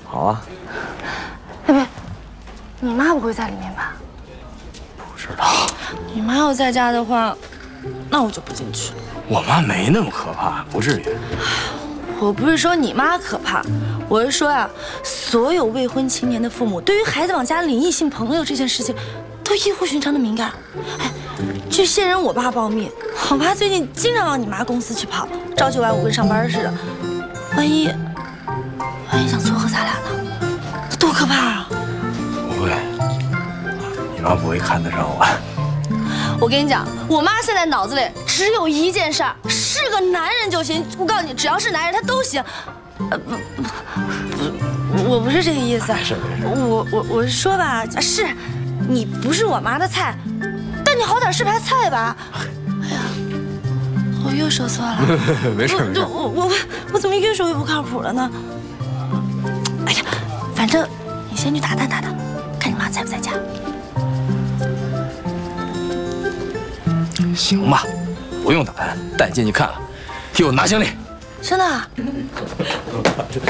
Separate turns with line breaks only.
好啊。
哎，不，你妈不会在里面吧？
不知道。
你妈要在家的话，那我就不进去了。
我妈没那么可怕，不至于。
我不是说你妈可怕，我是说呀，所有未婚青年的父母对于孩子往家领异性朋友这件事情，都异乎寻常的敏感。哎，据现任我爸报密，我爸最近经常往你妈公司去跑，朝9晚5跟上班似的。万一想撮合咱俩呢，那多可怕啊！
不会，你妈不会看得上我。
我跟你讲，我妈现在脑子里只有一件事儿，是个男人就行。我告诉你，只要是男人，他都行。我不是这个意思。
没事。
我是说吧，是，你不是我妈的菜，但你好歹是盘菜吧？哎呀，我又说错了。
没事。
我怎么越说越不靠谱了呢？哎呀，反正你先去打探，看你妈在不在家。
行吧，不用打探，带你进去看看，替我拿行李。
真的？